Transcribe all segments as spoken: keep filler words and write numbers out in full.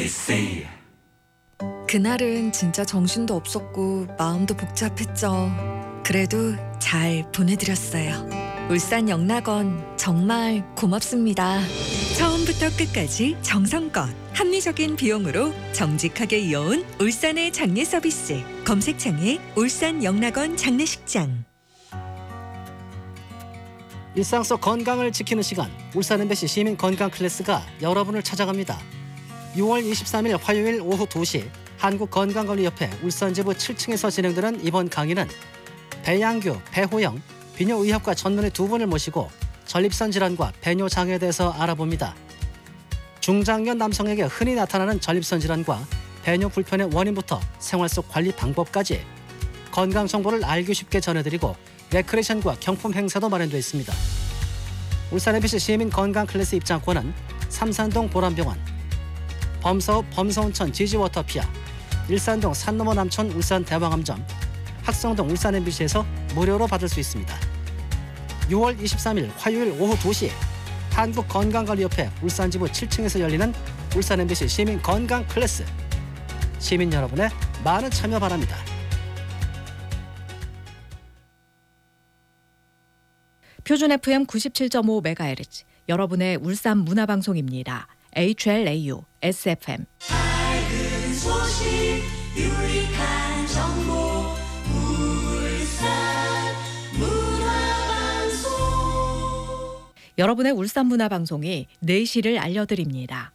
에스비씨. 그날은 진짜 정신도 없었고 마음도 복잡했죠. 그래도 잘 보내드렸어요. 울산 영락원 정말 고맙습니다. 처음부터 끝까지 정성껏 합리적인 비용으로 정직하게 이어온 울산의 장례 서비스. 검색창에 울산 영락원 장례식장. 일상 속 건강을 지키는 시간, 울산 엠비씨 시민 건강 클래스가 여러분을 찾아갑니다. 유월 이십삼일 화요일 오후 두 시 한국건강관리협회 울산지부 칠 층에서 진행되는 이번 강의는 배양규, 배호영, 비뇨의학과 전문의 두 분을 모시고 전립선 질환과 배뇨 장애에 대해서 알아봅니다. 중장년 남성에게 흔히 나타나는 전립선 질환과 배뇨 불편의 원인부터 생활 속 관리 방법까지 건강 정보를 알기 쉽게 전해드리고 레크레이션과 경품 행사도 마련되어 있습니다. 울산 엠비씨 시민 건강 클래스 입장권은 삼산동 보람병원, 범서읍 범서운천 지지워터피아, 일산동 산너머 남촌 울산 대왕암점, 학성동 울산 엠비씨에서 무료로 받을 수 있습니다. 유월 이십삼일 화요일 오후 두 시 한국건강관리협회 울산지부 칠 층에서 열리는 울산 엠비씨 시민 건강 클래스. 시민 여러분의 많은 참여 바랍니다. 표준 에프엠 구십칠 점 오 메가헤르츠 여러분의 울산 문화방송입니다. 에이치엘에이유 에스에프엠. 밝은 소식, 유익한 정보, 울산 문화방송. 여러분의 울산 문화방송이 네 시를 알려드립니다.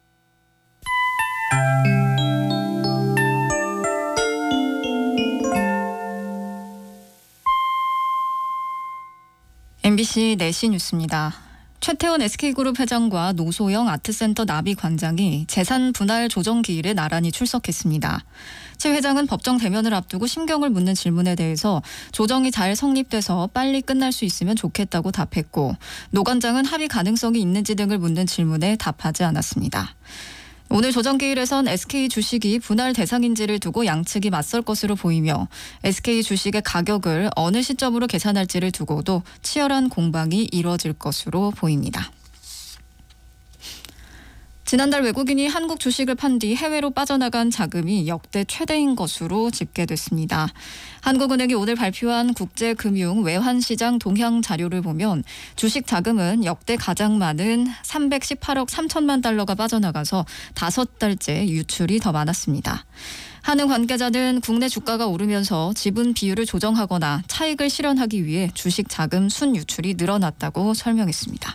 엠비씨 네 시 뉴스입니다. 최태원 에스케이그룹 회장과 노소영 아트센터 나비 관장이 재산 분할 조정 기일에 나란히 출석했습니다. 최 회장은 법정 대면을 앞두고 심경을 묻는 질문에 대해서 조정이 잘 성립돼서 빨리 끝날 수 있으면 좋겠다고 답했고, 노 관장은 합의 가능성이 있는지 등을 묻는 질문에 답하지 않았습니다. 오늘 조정기일에선 에스케이 주식이 분할 대상인지를 두고 양측이 맞설 것으로 보이며 에스케이 주식의 가격을 어느 시점으로 계산할지를 두고도 치열한 공방이 이뤄질 것으로 보입니다. 지난달 외국인이 한국 주식을 판 뒤 해외로 빠져나간 자금이 역대 최대인 것으로 집계됐습니다. 한국은행이 오늘 발표한 국제금융 외환시장 동향 자료를 보면 주식 자금은 역대 가장 많은 삼백십팔억 삼천만 달러가 빠져나가서 다섯 달째 유출이 더 많았습니다. 한은 관계자는 국내 주가가 오르면서 지분 비율을 조정하거나 차익을 실현하기 위해 주식 자금 순유출이 늘어났다고 설명했습니다.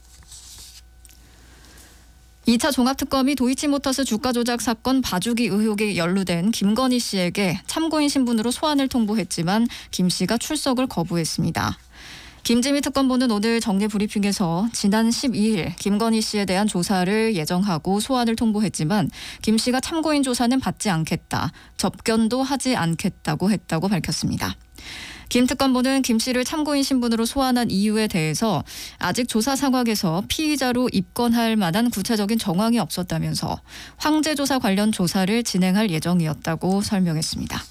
이 차 종합특검이 도이치모터스 주가 조작 사건 봐주기 의혹에 연루된 김건희 씨에게 참고인 신분으로 소환을 통보했지만 김 씨가 출석을 거부했습니다. 김지미 특검보는 오늘 정례 브리핑에서 지난 십이일 김건희 씨에 대한 조사를 예정하고 소환을 통보했지만 김 씨가 참고인 조사는 받지 않겠다, 접견도 하지 않겠다고 했다고 밝혔습니다. 김 특검보는 김 씨를 참고인 신분으로 소환한 이유에 대해서 아직 조사 상황에서 피의자로 입건할 만한 구체적인 정황이 없었다면서 황제 조사 관련 조사를 진행할 예정이었다고 설명했습니다.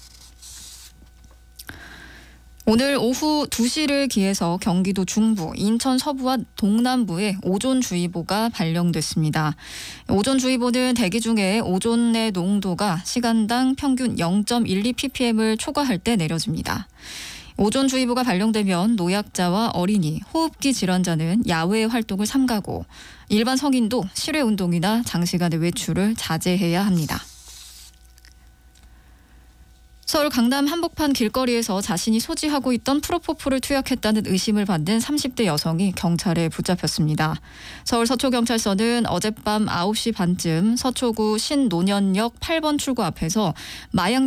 오늘 오후 두 시를 기해서 경기도 중부, 인천 서부와 동남부에 오존주의보가 발령됐습니다. 오존주의보는 대기 중에 오존의 농도가 시간당 평균 영 점 일이 피피엠을 초과할 때 내려집니다. 오존주의보가 발령되면 노약자와 어린이, 호흡기 질환자는 야외 활동을 삼가고 일반 성인도 실외 운동이나 장시간의 외출을 자제해야 합니다. 서울 강남 한복판 길거리에서 자신이 소지하고 있던 프로포폴을 투약했다는 의심을 받는 삼십 대 여성이 경찰에 붙잡혔습니다. 서울 서초경찰서는 어젯밤 아홉 시 반쯤 서초구 신노년역 팔 번 출구 앞에서 마약